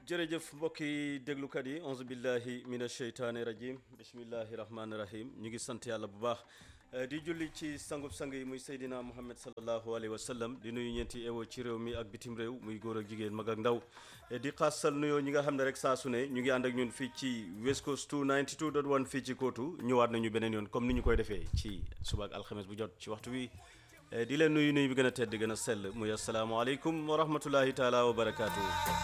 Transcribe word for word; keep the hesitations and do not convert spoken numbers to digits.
jërëjëf mbokki déglukat yi onze billahi mina sheytaani rajim bismillahi rahmaani rahim ñu ngi sant yàlla bu baax di julli ci sangub sang yi muy Seydina Muhammad sallallahu alayhi wa sallam di nuyu ñeenti ewo ci réew mi ak bitim réew muy góor ak jigéen mag ak ndaw di xaasal nuyoo ñi nga xam ne rek saa su ne ñu ngi ànd ak ñun fii ci West Coast two ninety-two point one fii ci Kootu ñëwaat nañu beneen yoon comme ni ñu koy defee ci suba ak alxames bu jot ci waxtu wi di leen nuyu nuyu bi gën a tedd gën a sell muy asalaamaaleykum wa rahmatullahi taala wa barakaatu.